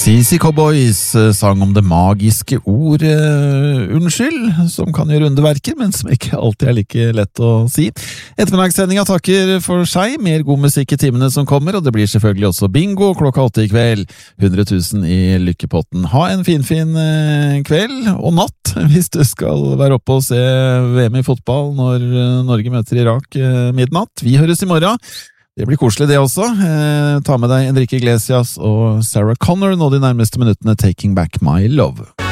CC Cowboys sang om det magiske ord unnskyld, som kan gjøre underverker, men som ikke alltid er like lett å si. Ettermiddagssendinga takker for seg, mer god musikk i timene som kommer, og det blir selvfølgelig også bingo klokka 8 i kveld. 100 000 i lykkepotten. Ha en fin kveld og natt, hvis du skal være oppe og se VM i fotball når Norge møter Irak midnatt. Vi høres i morgen. Det blir koselig det også. Ta med deg Enrique Iglesias og Sarah Connor nå de nærmeste minuttene. Taking Back My Love.